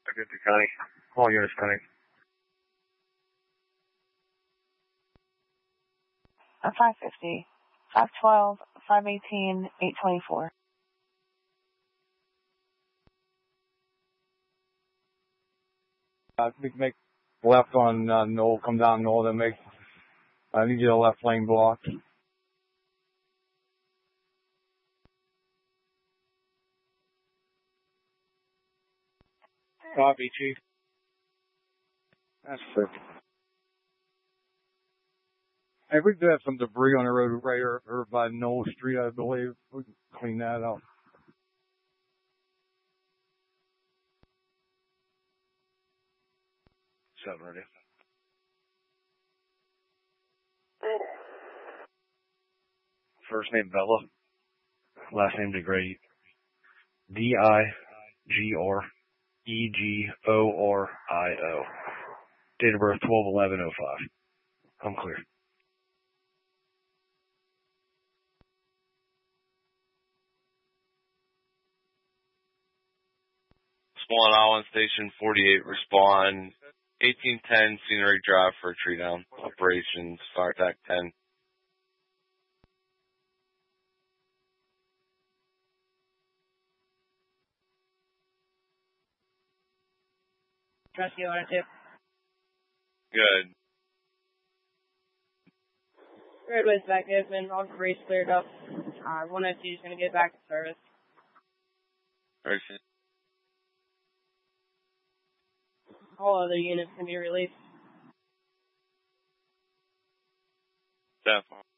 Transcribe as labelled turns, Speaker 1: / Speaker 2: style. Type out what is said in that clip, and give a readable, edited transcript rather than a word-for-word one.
Speaker 1: Good to County. All units cunning.
Speaker 2: 550, 512, 518, 824.
Speaker 3: Make left on Knoll, come down Knoll, then I need you to left lane block.
Speaker 1: Copy, Chief. That's perfect.
Speaker 3: Hey, we do have some debris on the road right here by Knoll Street, I believe. We can clean that up.
Speaker 1: Seven ready. First name Bella. Last name DeGrorio. DIGREGORIO. Date of birth 12/11/05. I'm clear.
Speaker 4: Swan Island Station 48, respond 1810 Scenery Drive for a tree down. Operations, Fire Attack 10.
Speaker 2: Rescue ownership.
Speaker 4: Good.
Speaker 2: Roadway's back open, all debris cleared up. 102 is going to get back to service.
Speaker 4: Person.
Speaker 2: All other units can be released.
Speaker 4: Definitely.